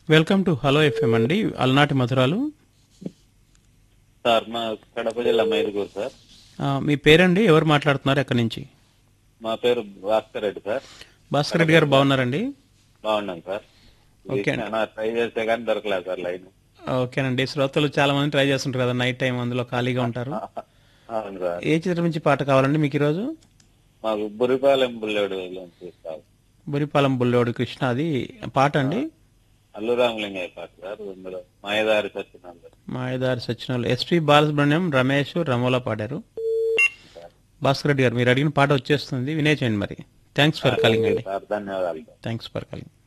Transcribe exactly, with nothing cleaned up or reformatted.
Welcome to hello FM అండి, అలనాటి మధురాలు. Sir మా కడప జిల్లా మైదుగూరు సార్. ఆ, మీ పేరండి? ఎవరు మాట్లాడుతున్నారు? ఎక్కడి నుంచి? మా పేరు భాస్కర్ రెడ్డి సార్. భాస్కర్ కడప రెడ్డి గారు జిల్లా. బాగున్నారండి? బాగున్నాను సార్. ఓకే అండి. చాలా ట్రై చేస్తే కానీ దొరకలేదు సార్ లైన్. ఓకేనండి. శ్రోతలు చాలా మంది ట్రై చేస్తుంటారు కదా, నైట్ టైం అందులో ఖాళీగా ఉంటారు. అవును సార్. ఏ చిత్రం నుంచి పాట కావాలండి మీకు ఈరోజు? మాకు బురిపాలెం బుల్లెడు సార్. బురిపాలెం బుల్లోడు కృష్ణ, అది పాట అండి. అల్లు రామలింగయ్య పాట సార్. ఇందులో మాయదారి సత్యనారాయణ మాయదారి సచ్చినోళ్ళు, ఎస్పి బాలసుబ్రహ్మణ్యం, రమేష్, రమోలా పాడారు. భాస్కర్ రెడ్డి గారు, మీరు అడిగిన పాట వచ్చేస్తుంది, వినేచేయండి మరి. థ్యాంక్స్ ఫర్ కాలింగ్ అండి. సార్. ధన్యవాదాలు. Thanks for calling.